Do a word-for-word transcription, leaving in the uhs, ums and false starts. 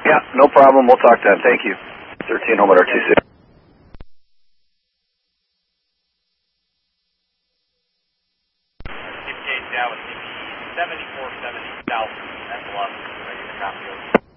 Yeah, no problem. We'll talk then. Thank you. thirteen home at R T C. Keep gauge down with C P seventy-four seventy south. That's a lot. Ready to copy.